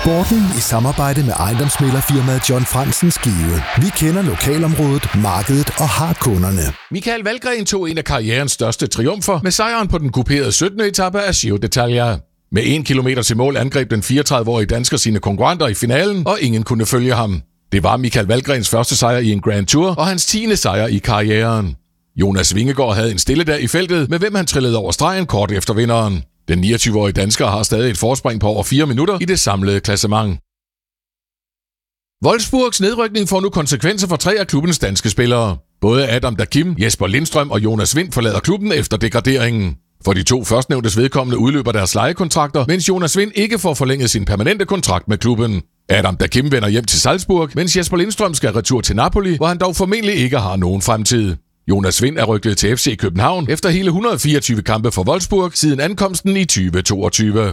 Sporten i samarbejde med ejendomsmæglerfirmaet John Fransen Skive. Vi kender lokalområdet, markedet og har kunderne. Michael Valgren tog en af karrierens største triumfer med sejren på den kuperede 17. etape af Giro d'Italia. Med 1 kilometer til mål angreb den 34-årige dansker sine konkurrenter i finalen, og ingen kunne følge ham. Det var Michael Valgrens første sejr i en Grand Tour og hans 10. sejr i karrieren. Jonas Vingegaard havde en stille dag i feltet, med hvem han trillede over stregen kort efter vinderen. Den 29-årige dansker har stadig et forspring på over 4 minutter i det samlede klassement. Wolfsburgs nedrykning får nu konsekvenser for 3 af klubbens danske spillere. Både Adam Dakim, Jesper Lindstrøm og Jonas Wind forlader klubben efter degraderingen. For de 2 førstnævntes vedkommende udløber deres lejekontrakter, mens Jonas Wind ikke får forlænget sin permanente kontrakt med klubben. Adam Dakim vender hjem til Salzburg, mens Jesper Lindstrøm skal retur til Napoli, hvor han dog formentlig ikke har nogen fremtid. Jonas Wind er rykket til FC København efter hele 124 kampe for Wolfsburg siden ankomsten i 2022.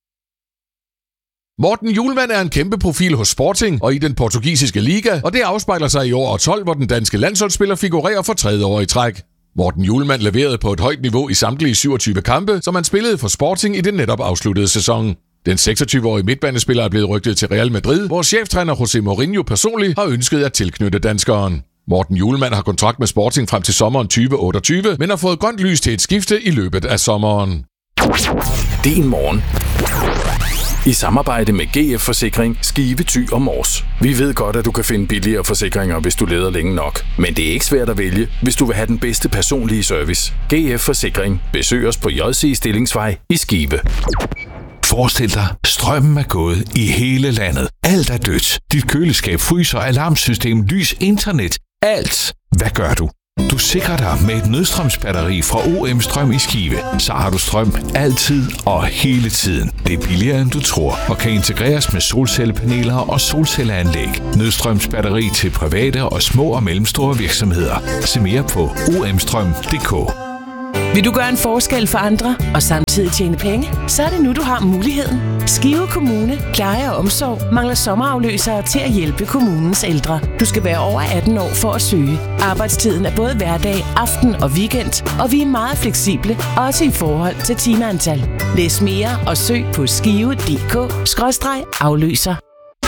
Morten Hjulmand er en kæmpe profil hos Sporting og i den portugisiske liga, og det afspejler sig i år 12, hvor den danske landsholdsspiller figurerer for 3. år i træk. Morten Hjulmand leverede på et højt niveau i samtlige 27 kampe, som han spillede for Sporting i den netop afsluttede sæson. Den 26-årige midtbanespiller er blevet rygtet til Real Madrid, hvor cheftræner José Mourinho personligt har ønsket at tilknytte danskeren. Morten Hjulmand har kontrakt med Sporting frem til sommeren 2028, men har fået grønt lys til et skifte i løbet af sommeren. Din morgen. I samarbejde med GF Forsikring, Skive, Thy og Mors. Vi ved godt, at du kan finde billigere forsikringer, hvis du leder længe nok. Men det er ikke svært at vælge, hvis du vil have den bedste personlige service. GF Forsikring. Besøg os på JC Stillingsvej i Skive. Forestil dig, strømmen er gået i hele landet. Alt er dødt. Dit køleskab, fryser, alarmsystem, lys, internet. Alt. Hvad gør du? Du sikrer dig med et nødstrømsbatteri fra OM Strøm i Skive. Så har du strøm altid og hele tiden. Det er billigere, end du tror, og kan integreres med solcellepaneler og solcelleanlæg. Nødstrømsbatteri til private og små og mellemstore virksomheder. Se mere på omstrøm.dk. Vil du gøre en forskel for andre og samtidig tjene penge? Så er det nu, du har muligheden. Skive Kommune, pleje og omsorg mangler sommerafløsere til at hjælpe kommunens ældre. Du skal være over 18 år for at søge. Arbejdstiden er både hverdag, aften og weekend, og vi er meget fleksible, også i forhold til timeantal. Læs mere og søg på skive.dk/afløser.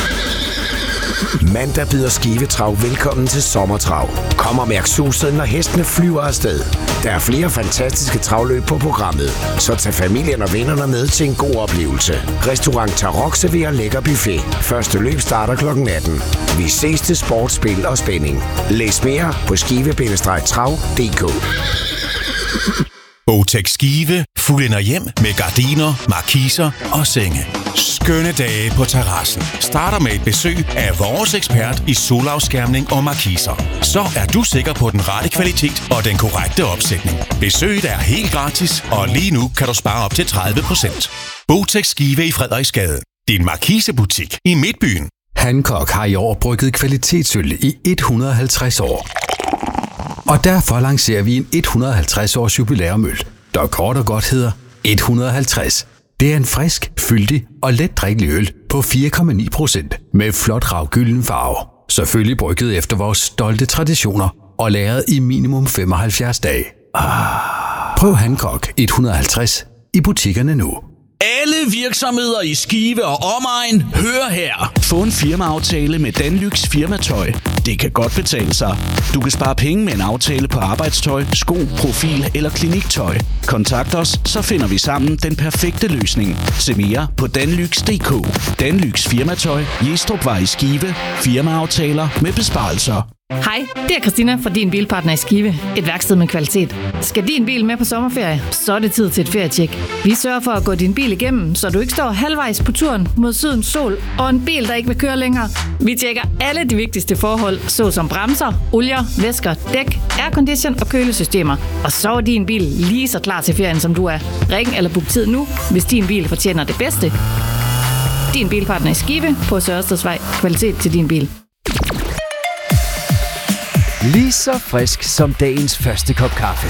Mandag byder Skive Trav velkommen til sommertrav. Kom og mærk suset, når hestene flyver afsted. Der er flere fantastiske travløb på programmet, så tag familien og vennerne med til en god oplevelse. Restaurant Tarok serverer lækker buffet. Første løb starter kl. 18. Vi ses til sport, spil og spænding. Læs mere på skive-trav.dk. Botex Skive fuldender hjem med gardiner, markiser og senge. Skønne dage på terrassen starter med et besøg af vores ekspert i solafskærmning og markiser. Så er du sikker på den rette kvalitet og den korrekte opsætning. Besøget er helt gratis, og lige nu kan du spare op til 30%. Botex Skive i Frederiksgade. Din markisebutik i Midtbyen. Hancock har i år brygget kvalitetsøl i 150 år. Og derfor lancerer vi en 150-års jubilæumøl, der kort og godt hedder 150. Det er en frisk, fyldig og let drikkelig øl på 4,9% med flot ravgylden farve. Selvfølgelig brygget efter vores stolte traditioner og lagret i minimum 75 dage. Prøv Hancock 150 i butikkerne nu. Alle virksomheder i Skive og omegn, hør her. Få en firmaaftale med Danlys Firmatøj. Det kan godt betale sig. Du kan spare penge med en aftale på arbejdstøj, sko, profil eller kliniktøj. Kontakt os, så finder vi sammen den perfekte løsning. Se mere på danlyx.dk. Danlys Firmatøj, Jestrupvej i Skive. Firmaaftaler med besparelser. Hej, det er Christina fra Din Bilpartner i Skive. Et værksted med kvalitet. Skal din bil med på sommerferie, så er det tid til et ferietjek. Vi sørger for at gå din bil igennem, så du ikke står halvvejs på turen mod sydens sol og en bil, der ikke vil køre længere. Vi tjekker alle de vigtigste forhold, såsom bremser, olier, væsker, dæk, aircondition og kølesystemer. Og så er din bil lige så klar til ferien, som du er. Ring eller book tid nu, hvis din bil fortjener det bedste. Din Bilpartner i Skive på Sørstedsvej. Kvalitet til din bil. Lige så frisk som dagens første kop kaffe.